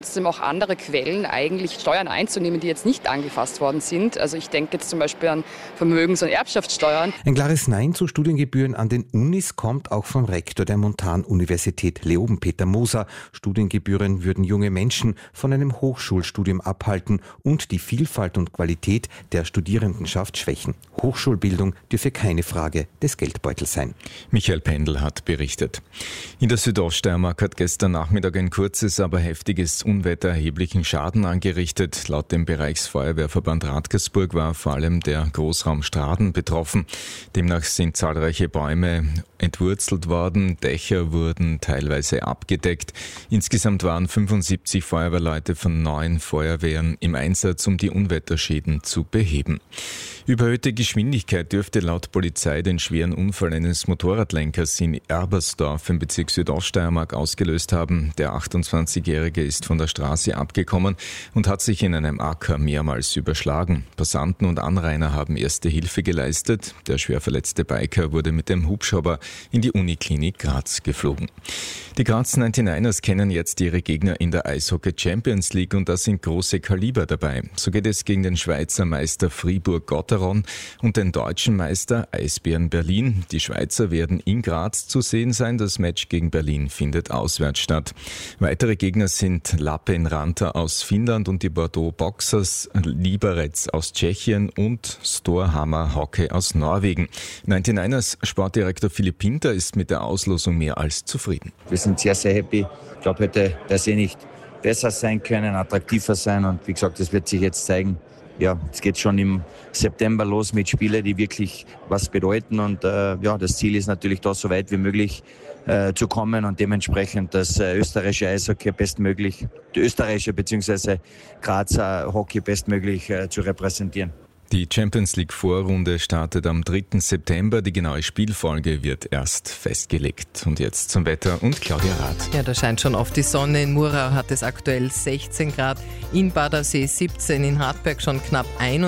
Trotzdem auch andere Quellen eigentlich Steuern einzunehmen, die jetzt nicht angefasst worden sind. Also ich denke jetzt zum Beispiel an Vermögens- und Erbschaftssteuern. Ein klares Nein zu Studiengebühren an den Unis kommt auch vom Rektor der Montanuniversität Leoben, Peter Moser. Studiengebühren würden junge Menschen von einem Hochschulstudium abhalten und die Vielfalt und Qualität der Studierendenschaft schwächen. Hochschulbildung dürfe keine Frage des Geldbeutels sein. Michael Pendl hat berichtet. In der Südoststeiermark hat gestern Nachmittag ein kurzes, aber heftiges Unwetter erheblichen Schaden angerichtet. Laut dem Bereichsfeuerwehrverband Radkersburg war vor allem der Großraum Straden betroffen. Demnach sind zahlreiche Bäume entwurzelt worden, Dächer wurden teilweise abgedeckt. Insgesamt waren 75 Feuerwehrleute von 9 Feuerwehren im Einsatz, um die Unwetterschäden zu beheben. Überhöhte Geschwindigkeit dürfte laut Polizei den schweren Unfall eines Motorradlenkers in Erbersdorf im Bezirk Südoststeiermark ausgelöst haben. Der 28-Jährige ist von der Straße abgekommen und hat sich in einem Acker mehrmals überschlagen. Passanten und Anrainer haben erste Hilfe geleistet. Der schwer verletzte Biker wurde mit dem Hubschrauber in die Uniklinik Graz geflogen. Die Graz 99ers kennen jetzt ihre Gegner in der Eishockey Champions League und da sind große Kaliber dabei. So geht es gegen den Schweizer Meister Fribourg-Gotteron und den deutschen Meister Eisbären Berlin. Die Schweizer werden in Graz zu sehen sein. Das Match gegen Berlin findet auswärts statt. Weitere Gegner sind Lappeenranta aus Finnland und die Bordeaux Boxers, Liberec aus Tschechien und Storhamar Hockey aus Norwegen. 99ers Sportdirektor Philipp Pinter ist mit der Auslosung mehr als zufrieden. Wir sind sehr, sehr happy. Ich glaube, hätte der See nicht besser sein können, attraktiver sein und wie gesagt, das wird sich jetzt zeigen. Ja, es geht schon im September los mit Spielen, die wirklich was bedeuten und das Ziel ist natürlich da so weit wie möglich zu kommen und dementsprechend das österreichische Eishockey bestmöglich, die österreichische bzw. Grazer Hockey bestmöglich zu repräsentieren. Die Champions League Vorrunde startet am 3. September. Die genaue Spielfolge wird erst festgelegt. Und jetzt zum Wetter und Claudia Rath. Ja, da scheint schon oft die Sonne. In Murau hat es aktuell 16 Grad, in Badersee 17, in Hartberg schon knapp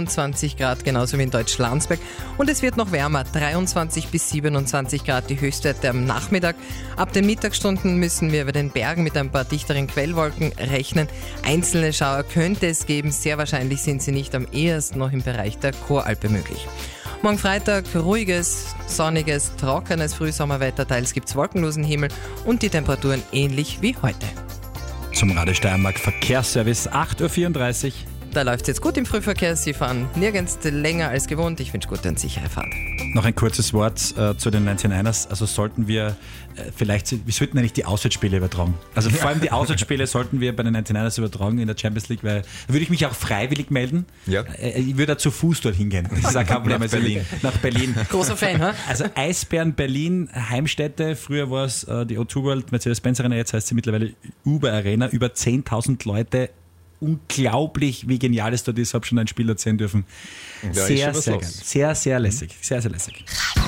21 Grad, genauso wie in Deutschlandsberg. Und es wird noch wärmer, 23 bis 27 Grad die Höchstwerte am Nachmittag. Ab den Mittagsstunden müssen wir über den Bergen mit ein paar dichteren Quellwolken rechnen. Einzelne Schauer könnte es geben, sehr wahrscheinlich sind sie nicht, am ehesten noch im Bereich der Choralpe möglich. Morgen Freitag ruhiges, sonniges, trockenes Frühsommerwetter, teils gibt's wolkenlosen Himmel und die Temperaturen ähnlich wie heute. Zum Radio Steiermark Verkehrsservice 8.34 Uhr. Da läuft's jetzt gut im Frühverkehr, Sie fahren nirgends länger als gewohnt. Ich wünsche gute und sichere Fahrt. Noch ein kurzes Wort zu den 99ers. Also sollten wir wir sollten eigentlich die Auswärtsspiele übertragen. Also vor allem die Auswärtsspiele sollten wir bei den 99ers übertragen in der Champions League, weil da würde ich mich auch freiwillig melden. Ja. Ich würde zu Fuß dorthin gehen. Das ist auch kein Problem. Nach Berlin. Großer Fan, ha? Also Eisbären Berlin, Heimstätte. Früher war es die O2 World Mercedes-Benz Arena, jetzt heißt sie mittlerweile Uber Arena. Über 10.000 Leute. Unglaublich, wie genial es dort ist. Ich habe schon ein Spiel erzählen dürfen. Ja, sehr, sehr geil. Sehr, sehr lässig. Sehr, sehr lässig.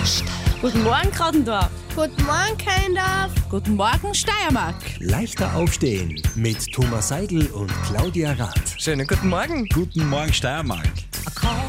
Guten Morgen, Krautendorf. Guten Morgen, Keindorf. Guten Morgen, Steiermark. Leichter aufstehen mit Thomas Seidel und Claudia Rath. Schönen guten Morgen. Guten Morgen, Steiermark.